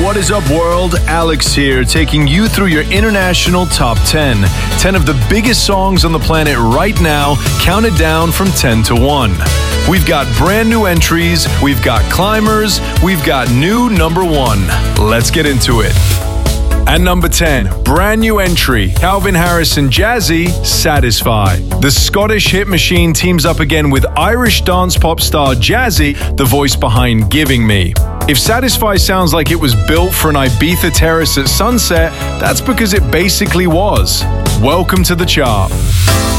What is up, world? Alex here, taking you through your international top 10. 10 of the biggest songs on the planet right now, counted down from 10 to 1. We've got brand new entries, we've got climbers, we've got new number 1. Let's get into it. At number 10, brand new entry, Calvin Harris and Jazzy, Satisfy. The Scottish hit machine teams up again with Irish dance pop star Jazzy, the voice behind Giving Me. If Satisfy sounds like it was built for an Ibiza terrace at sunset, that's because it basically was. Welcome to the chart.